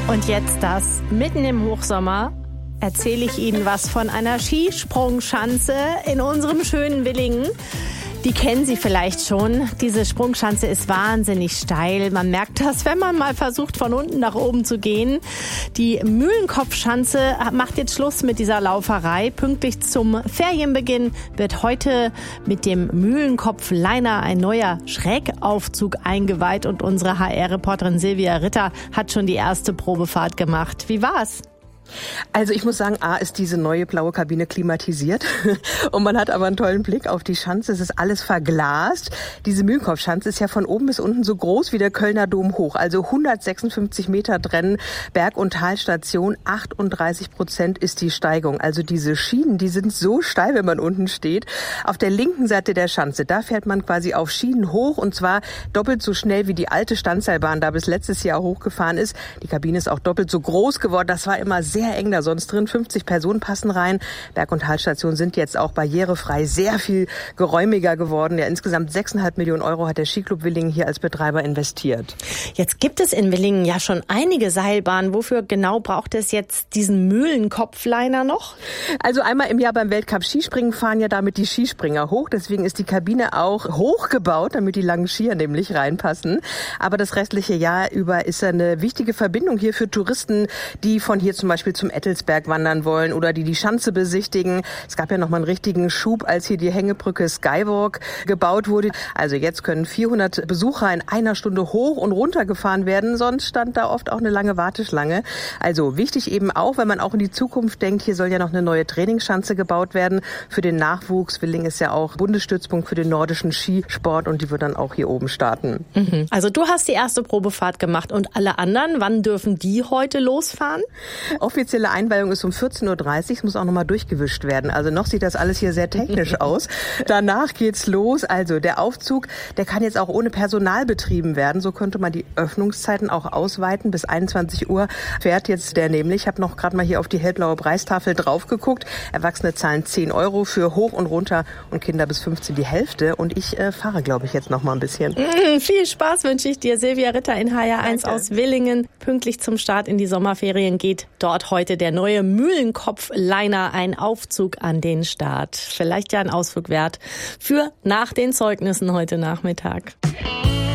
Und jetzt das, mitten im Hochsommer, erzähle ich Ihnen was von einer Skisprungschanze in unserem schönen Willingen. Die kennen Sie vielleicht schon. Diese Sprungschanze ist wahnsinnig steil. Man merkt das, wenn man mal versucht, von unten nach oben zu gehen. Die Mühlenkopfschanze macht jetzt Schluss mit dieser Lauferei. Pünktlich zum Ferienbeginn wird heute mit dem Mühlenkopf-Liner ein neuer Schrägaufzug eingeweiht. Und unsere HR-Reporterin Silvia Ritter hat schon die erste Probefahrt gemacht. Wie war's? Also ich muss sagen, A, ist diese neue blaue Kabine klimatisiert und man hat aber einen tollen Blick auf die Schanze. Es ist alles verglast. Diese Mühlenkopfschanze ist ja von oben bis unten so groß wie der Kölner Dom hoch. Also 156 Meter trennen Berg- und Talstation. 38% ist die Steigung. Also diese Schienen, die sind so steil, wenn man unten steht. Auf der linken Seite der Schanze, da fährt man quasi auf Schienen hoch und zwar doppelt so schnell wie die alte Standseilbahn da bis letztes Jahr hochgefahren ist. Die Kabine ist auch doppelt so groß geworden. Das war immer sehr eng da sonst drin. 50 Personen passen rein. Berg- und Talstationen sind jetzt auch barrierefrei, sehr viel geräumiger geworden. Ja, insgesamt 6,5 Millionen Euro hat der Skiclub Willingen hier als Betreiber investiert. Jetzt gibt es in Willingen ja schon einige Seilbahnen. Wofür genau braucht es jetzt diesen Mühlenkopfliner noch? Also einmal im Jahr beim Weltcup Skispringen fahren ja damit die Skispringer hoch. Deswegen ist die Kabine auch hochgebaut, damit die langen Skier nämlich reinpassen. Aber das restliche Jahr über ist eine wichtige Verbindung hier für Touristen, die von hier zum Beispiel zum Ettelsberg wandern wollen oder die Schanze besichtigen. Es gab ja noch mal einen richtigen Schub, als hier die Hängebrücke Skywalk gebaut wurde. Also jetzt können 400 Besucher in einer Stunde hoch und runter gefahren werden. Sonst stand da oft auch eine lange Warteschlange. Also wichtig eben auch, wenn man auch in die Zukunft denkt, hier soll ja noch eine neue Trainingsschanze gebaut werden für den Nachwuchs. Willingen ist ja auch Bundesstützpunkt für den nordischen Skisport und die wird dann auch hier oben starten. Also du hast die erste Probefahrt gemacht und alle anderen, wann dürfen die heute losfahren? Offizielle Einweihung ist um 14:30 Uhr. Es muss auch nochmal durchgewischt werden. Also noch sieht das alles hier sehr technisch aus. Danach geht's los. Also der Aufzug, der kann jetzt auch ohne Personal betrieben werden. So könnte man die Öffnungszeiten auch ausweiten. Bis 21 Uhr fährt jetzt der nämlich. Ich habe noch gerade mal hier auf die hellblaue Preistafel drauf geguckt. Erwachsene zahlen 10 Euro für hoch und runter und Kinder bis 15 die Hälfte. Und ich fahre, glaube ich, jetzt noch mal ein bisschen. Viel Spaß wünsche ich dir. Silvia Ritter in HR1 aus Willingen. Pünktlich zum Start in die Sommerferien geht dort heute der neue Mühlenkopf-Liner, ein Aufzug an den Start. Vielleicht ja ein Ausflug wert für nach den Zeugnissen heute Nachmittag.